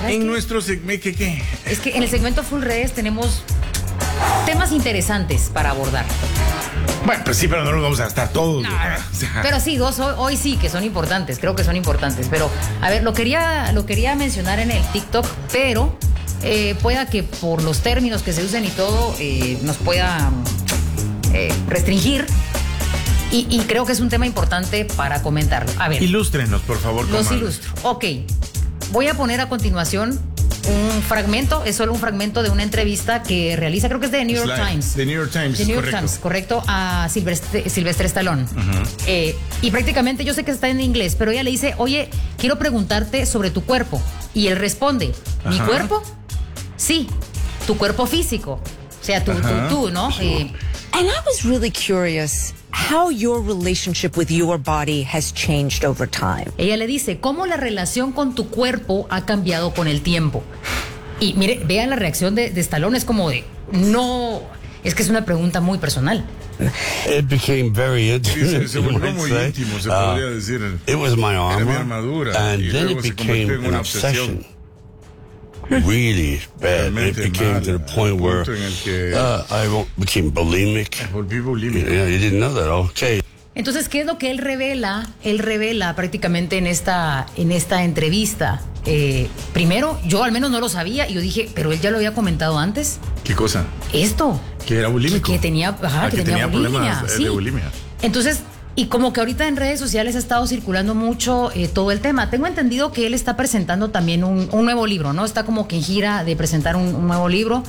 ¿sabes En qué? nuestro segmento, ¿qué? Es que en el segmento Full Redes tenemos temas interesantes para abordar. Bueno, pues sí, pero no nos vamos a gastar todos. No, ¿verdad? O sea, pero sí, dos hoy sí que son importantes, creo que son importantes. Pero, a ver, lo quería mencionar en el TikTok, pero pueda que por los términos que se usen y todo nos pueda restringir. Y creo que es un tema importante para comentarlo. A ver. ilústrenos, por favor. Los comadre. ilustro. Ok. Voy a poner a continuación un fragmento, es solo un fragmento de una entrevista que realiza, creo que es de The New York Slide. Times. The New York Times, The New York correcto. Times, correcto, a Sylvester Stallone. Y prácticamente yo sé que está en inglés, pero ella le dice, oye, quiero preguntarte sobre tu cuerpo. Y él responde, ¿mi Ajá. cuerpo? Sí, tu cuerpo físico. O sea, tú, ¿no? And I was really curious how your relationship with your body has changed over time. Ella le dice, ¿cómo la relación con tu cuerpo ha cambiado con el tiempo? Y mire, vean la reacción de Stallone, es como de, no, es que es una pregunta muy personal. It became very Sí, intimate. se volvió you muy might say. íntimo, se podría decir. It was my Era mi armor, armadura, and y then luego it se became convirtió en an una obsession. obsesión. Really bad. It Realmente became to the mala, point al where punto en el que- became bulimic. Volví bulímico. Yeah, you didn't know that. Okay. Entonces, ¿qué es lo que él revela? Él revela prácticamente en esta entrevista. Primero, yo al menos no lo sabía y yo dije, pero él ya lo había comentado antes. ¿Qué cosa? Esto. Que era bulímico. Que tenía, Ah, que tenía bulimia, problemas sí. de bulimia. Entonces, y como que ahorita en redes sociales ha estado circulando mucho todo el tema. Tengo entendido que él está presentando también un nuevo libro, ¿no? Está como que en gira de presentar un nuevo libro,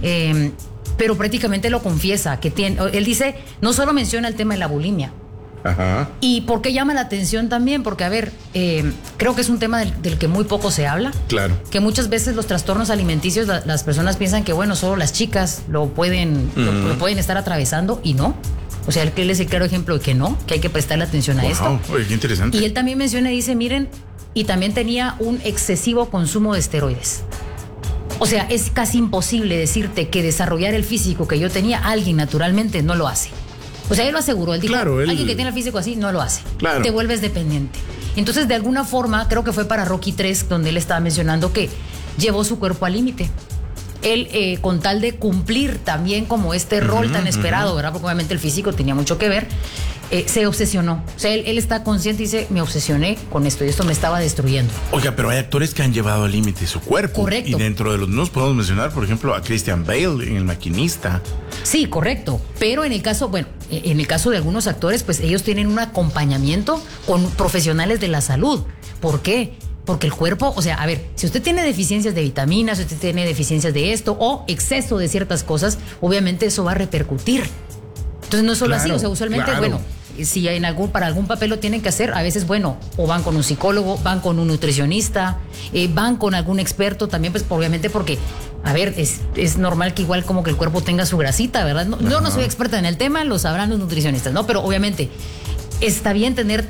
pero prácticamente lo confiesa, que tiene, él dice, no solo menciona el tema de la bulimia. Ajá. ¿Y por qué llama la atención también? Porque, a ver, creo que es un tema del que muy poco se habla. Claro. Que muchas veces los trastornos alimenticios, las personas piensan que, bueno, solo las chicas lo pueden estar atravesando y no. O sea, él es el claro ejemplo de que no, que hay que prestarle atención a esto. Oye, qué interesante. Y él también menciona y dice, miren, y también tenía un excesivo consumo de esteroides. O sea, es casi imposible decirte que desarrollar el físico que yo tenía, alguien naturalmente no lo hace. O sea, él lo aseguró. Él dijo, Claro, él- alguien que tiene el físico así no lo hace. Claro. Te vuelves dependiente. Entonces, de alguna forma, creo que fue para Rocky 3 donde él estaba mencionando que llevó su cuerpo al límite. Él, con tal de cumplir también como este rol tan esperado, ¿verdad? Porque obviamente el físico tenía mucho que ver, se obsesionó. O sea, él está consciente y dice, me obsesioné con esto y esto me estaba destruyendo. Oiga, pero hay actores que han llevado al límite su cuerpo. Correcto. Y dentro de los nos podemos mencionar, por ejemplo, a Christian Bale en El Maquinista. Sí, correcto. Pero en el caso, bueno, en el caso de algunos actores, pues ellos tienen un acompañamiento con profesionales de la salud. ¿Por qué? Porque el cuerpo, o sea, a ver, si usted tiene deficiencias de vitaminas, si usted tiene deficiencias de esto o exceso de ciertas cosas, obviamente eso va a repercutir. Entonces no es solo Claro, así, o sea, usualmente, claro. bueno, si para algún papel lo tienen que hacer, a veces, bueno, o van con un psicólogo, van con un nutricionista, van con algún experto también, pues obviamente porque, a ver, es normal que igual como que el cuerpo tenga su grasita, ¿verdad? Yo no soy experta en el tema, lo sabrán los nutricionistas, ¿no? Pero obviamente está bien tener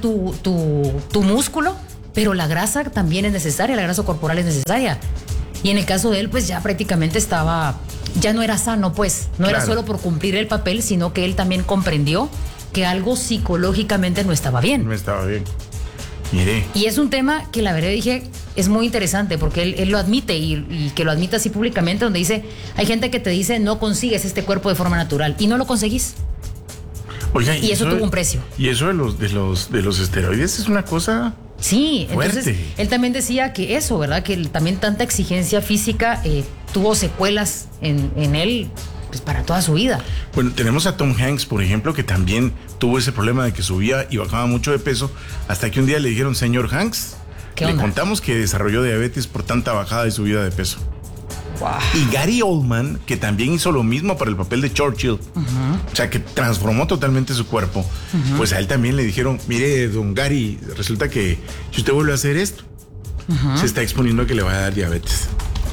tu músculo, pero la grasa también es necesaria, la grasa corporal es necesaria. Y en el caso de él, pues ya prácticamente ya no era sano, pues, no era Claro. solo por cumplir el papel, sino que él también comprendió que algo psicológicamente no estaba bien. No estaba bien. Mire. Y es un tema que la verdad dije, es muy interesante porque él lo admite y que lo admita así públicamente, donde dice, hay gente que te dice, no consigues este cuerpo de forma natural y no lo conseguís. Oiga, Y eso tuvo un precio. Y eso de los esteroides es una cosa. Sí, Fuerte. entonces él también decía que eso, ¿verdad? Que también tanta exigencia física tuvo secuelas en él pues para toda su vida. Bueno, tenemos a Tom Hanks, por ejemplo, que también tuvo ese problema de que subía y bajaba mucho de peso, hasta que un día le dijeron, señor Hanks, ¿Qué le onda? contamos que desarrolló diabetes por tanta bajada y subida de peso. Wow. Y Gary Oldman, que también hizo lo mismo para el papel de Churchill, o sea, que transformó totalmente su cuerpo, pues a él también le dijeron, mire, don Gary, resulta que si usted vuelve a hacer esto, se está exponiendo a que le va a dar diabetes.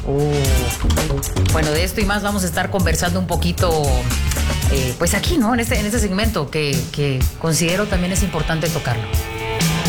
Bueno, de esto y más vamos a estar conversando un poquito, pues aquí, ¿no? En este segmento que considero también es importante tocarlo.